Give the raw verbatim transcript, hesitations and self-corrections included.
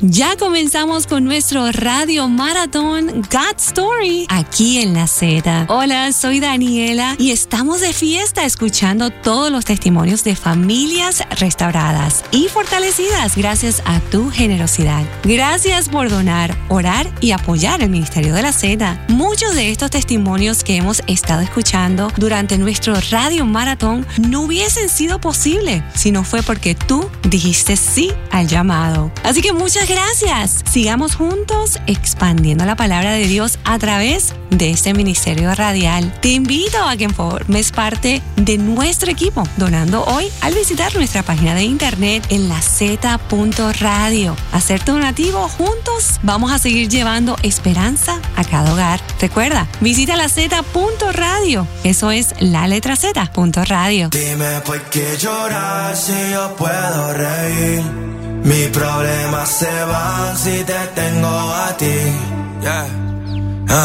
Ya comenzamos con nuestro radio maratón God Story aquí en La Z. Hola, soy Daniela y estamos de fiesta escuchando todos los testimonios de familias restauradas y fortalecidas gracias a tu generosidad. Gracias por donar, orar y apoyar el Ministerio de La Z. Muchos de estos testimonios que hemos estado escuchando durante nuestro radio maratón no hubiesen sido posible si no fue porque tú dijiste sí al llamado. Así que muchas gracias. Sigamos juntos expandiendo la palabra de Dios a través de este ministerio radial. Te invito a que formes parte de nuestro equipo donando hoy al visitar nuestra página de internet en la z punto radio. Hacer tu donativo, juntos vamos a seguir llevando esperanza a cada hogar. Recuerda, visita la z punto radio. Eso es la letra Z punto radio. Dime por qué llorar si yo puedo reír. Mis problemas se van si te tengo a ti. Yeah.